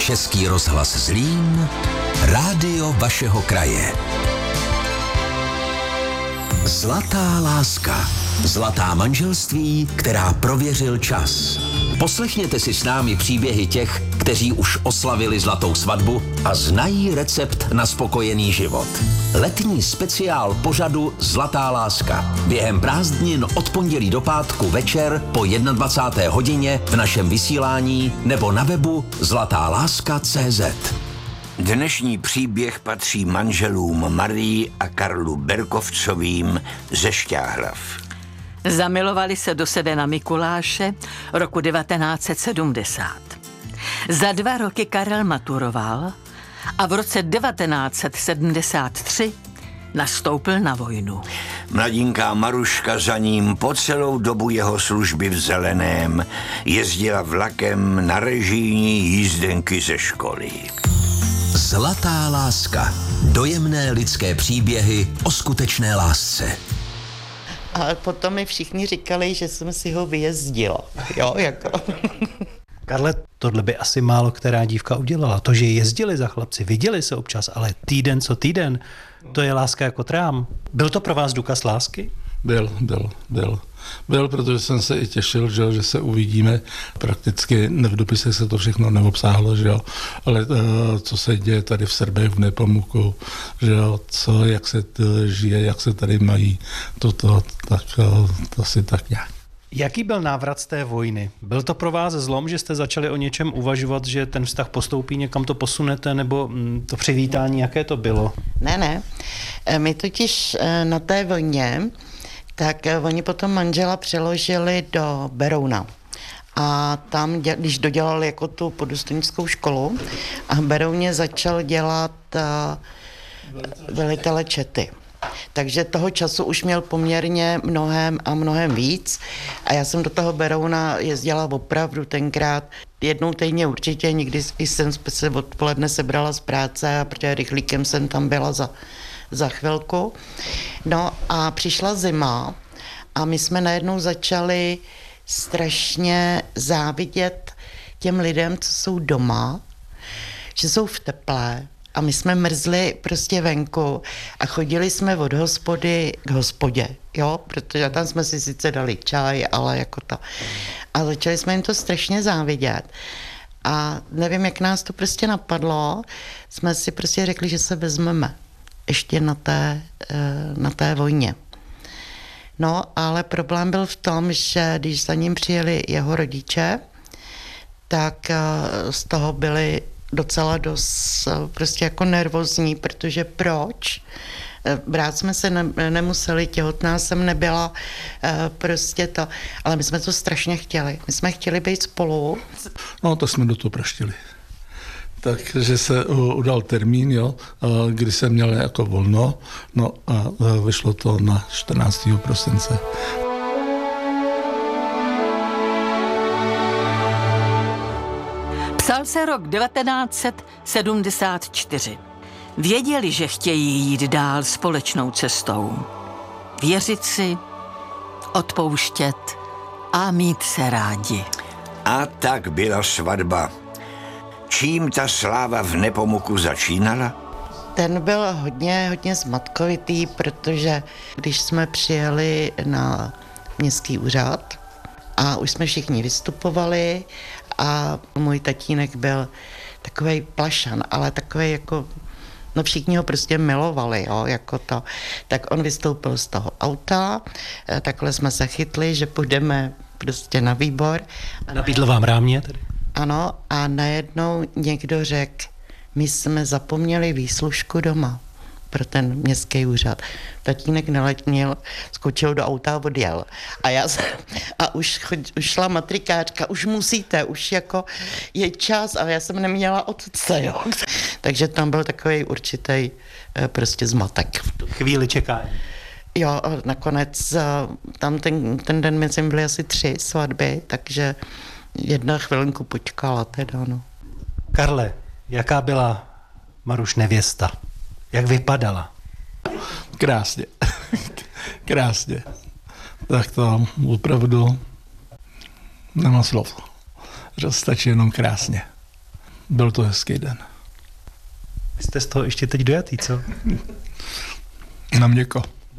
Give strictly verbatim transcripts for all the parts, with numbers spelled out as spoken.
Český rozhlas Zlín, rádio vašeho kraje. Zlatá láska. Zlatá manželství, která prověřil čas. Poslechněte si s námi příběhy těch, kteří už oslavili zlatou svatbu a znají recept na spokojený život. Letní speciál pořadu Zlatá láska. Během prázdnin od pondělí do pátku večer po dvacáté jedné hodině v našem vysílání nebo na webu zlatá láska tečka cé zet. Dnešní příběh patří manželům Marii a Karlu Berkovcovým ze Šťáhlav. Zamilovali se do sebe na Mikuláše roku devatenáct set sedmdesát. Za dva roky Karel maturoval a v roce devatenáct set sedmdesát tři nastoupil na vojnu. Mladinká Maruška za ním po celou dobu jeho služby v Zeleném jezdila vlakem na režijní jízdenky ze školy. Zlatá láska. Dojemné lidské příběhy o skutečné lásce. A potom mi všichni říkali, že jsem si ho vyjezdila. Jo, jako. Karle, tohle by asi málo která dívka udělala. To, že jezdili za chlapci, viděli se občas, ale týden co týden, to je láska jako trám. Byl to pro vás důkaz lásky? Byl, byl, byl. Byl, protože jsem se i těšil, že, že se uvidíme. Prakticky v dopisech se to všechno neobsáhlo, že jo. Ale uh, co se děje tady v Srbech, v Nepomuku, že jo, co, jak se to žije, jak se tady mají, toto, tak uh, to si tak nějak. Jaký byl návrat z té vojny? Byl to pro vás zlom, že jste začali o něčem uvažovat, že ten vztah postoupí, někam to posunete, nebo to přivítání, jaké to bylo? Ne, ne. My totiž na té vojně, tak oni potom manžela přeložili do Berouna. A tam, když dodělali jako tu podůstojnickou školu, a v Berouně začal dělat velitele čety. Takže toho času už měl poměrně mnohem a mnohem víc a já jsem do toho Berouna jezdila opravdu tenkrát jednou týdně určitě, někdy jsem se odpoledne sebrala z práce a protože rychlíkem jsem tam byla za, za chvilku. No a přišla zima a my jsme najednou začali strašně závidět těm lidem, co jsou doma, že jsou v teple. A my jsme mrzli prostě venku a chodili jsme od hospody k hospodě, jo, protože tam jsme si sice dali čaj, ale jako to. A začali jsme jim to strašně závidět. A nevím, jak nás to prostě napadlo, jsme si prostě řekli, že se vezmeme ještě na té, na té vojně. No, ale problém byl v tom, že když za ním přijeli jeho rodiče, tak z toho byli docela dost prostě jako nervózní, protože proč? Brát jsme se ne, nemuseli, těhotná jsem nebyla, prostě to, ale my jsme to strašně chtěli. My jsme chtěli být spolu. No, to jsme do toho praštili. Takže se udal termín, jo, kdy jsem měl jako volno, no a vyšlo to na čtrnáctého prosince. Psal se rok devatenáct set sedmdesát čtyři. Věděli, že chtějí jít dál společnou cestou. Věřit si, odpouštět a mít se rádi. A tak byla svatba. Čím ta sláva v Nepomuku začínala? Ten byl hodně, hodně zmatkovitý, protože když jsme přijeli na městský úřad a už jsme všichni vystupovali a můj tatínek byl takovej plašan, ale takovej jako, no všichni ho prostě milovali, jo, jako to. Tak on vystoupil z toho auta, takhle jsme se chytli, že půjdeme prostě na výbor. A nabídl vám rámě tedy? Ano, a najednou někdo řekl, my jsme zapomněli výslužku doma pro ten městský úřad. Tatínek neletnil, skočil do auta a odjel. A já jsem, a už, už šla matrikářka, už musíte, už jako je čas a já jsem neměla otce, jo. Takže tam byl takový určitý prostě zmatek. Chvíli čekání. Jo, a nakonec tam ten, ten den mezi byly asi tři svatby, takže jedna chvilinku počkala teda, no. Karle, jaká byla Maruš nevěsta? Jak vypadala? Krásně. Krásně. Tak to opravdu nemá slov. Že stačí jenom krásně. byl to hezký den. Vy jste z toho ještě teď dojatý, co? Na měko.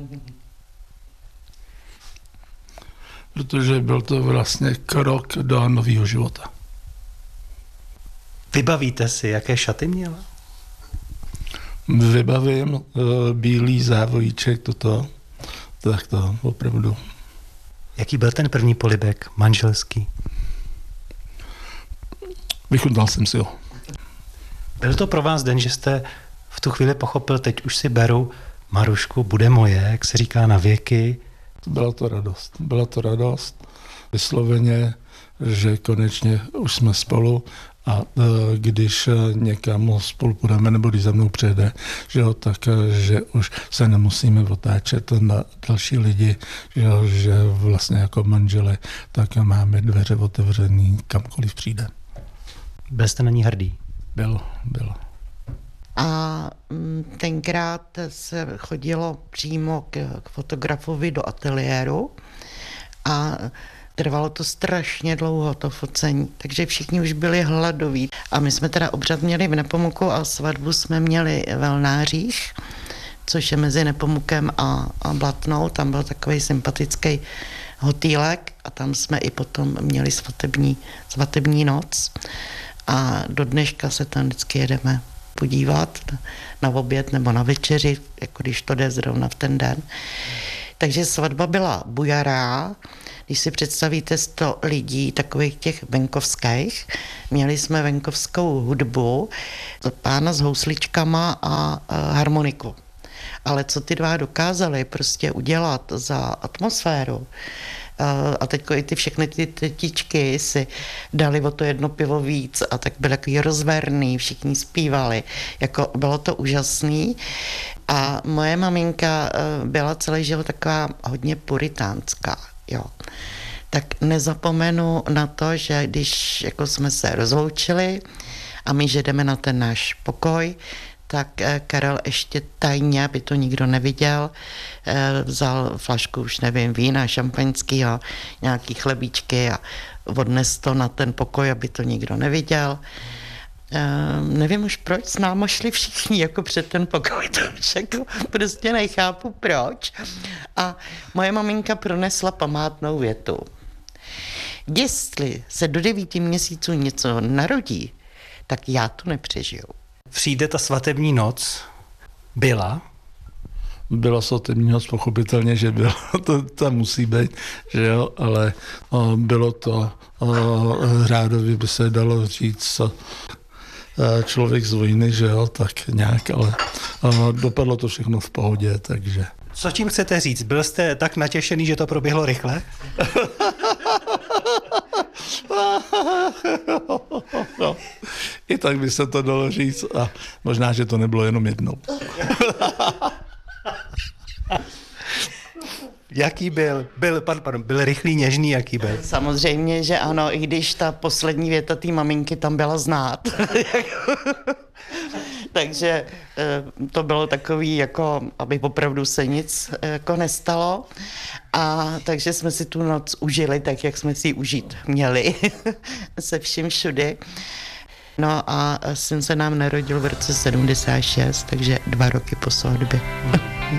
Protože byl to vlastně krok do nového života. Vybavíte si, jaké šaty měla? Vybavím uh, bílý závojíček, toto, tak to opravdu. Jaký byl ten první polibek manželský? Vychutnal jsem si ho. Byl to pro vás den, že jste v tu chvíli pochopil, teď už si beru Marušku, bude moje, jak se říká, na věky? Byla to radost. Byla to radost. Vysloveně, že konečně už jsme spolu a když někam spolu půjdeme, nebo když za mnou přijede, že jo, tak že už se nemusíme otáčet na další lidi, že, jo, že vlastně jako manžele, tak máme dveře otevřený kamkoliv přijde. Byl jste na ní hrdý? Byl, byl. A tenkrát se chodilo přímo k, k fotografovi do ateliéru a trvalo to strašně dlouho, to focení, takže všichni už byli hladoví. A my jsme teda obřad měli v Nepomuku a svatbu jsme měli v Velnářích, což je mezi Nepomukem a, a Blatnou. Tam byl takový sympatický hotýlek a tam jsme i potom měli svatební, svatební noc. A do dneška se tam vždycky jedeme podívat na oběd nebo na večeři, jako když to jde zrovna v ten den. Takže svatba byla bujará. Když si představíte sto lidí, takových těch venkovských, měli jsme venkovskou hudbu, pána s housličkama a, a harmoniku. Ale co ty dva dokázali prostě udělat za atmosféru, a teď i ty všechny ty tetičky si dali o to jedno pivo víc a tak byly takový rozverný, všichni zpívali, jako bylo to úžasný. A moje maminka byla celý život taková hodně puritánská, jo. Tak nezapomenu na to, že když jako jsme se rozloučili a my že jdeme na ten náš pokoj, tak Karel ještě tajně, aby to nikdo neviděl, vzal flašku, už nevím, vína, šampaňského, nějaký chlebíčky a odnes to na ten pokoj, aby to nikdo neviděl. Uh, nevím už proč, s náma šli všichni jako před ten pokoj, to všechno, prostě nechápu proč. A moje maminka pronesla památnou větu. Jestli se do devíti měsíců něco narodí, tak já to nepřežiju. Přijde ta svatební noc, byla? Byla svatební noc, pochopitelně, že byla, to tam musí být, že jo, ale o, bylo to, o, řádově by se dalo říct, o, člověk z vojny, že jo, tak nějak, ale o, dopadlo to všechno v pohodě, takže. Co tím chcete říct? Byl jste tak natěšený, že to proběhlo rychle? No, i tak by se to dalo říct a možná, že to nebylo jenom jednou. Jaký byl? Byl, pardon, pardon, byl rychlý, něžný, jaký byl? Samozřejmě, že ano, i když ta poslední věta té maminky tam byla znát. Takže to bylo takový, jako, aby opravdu se nic jako nestalo. A takže jsme si tu noc užili tak, jak jsme si ji užít měli. Se vším všudy. No a syn se nám narodil v roce sedmdesát šest, takže dva roky po svatbě.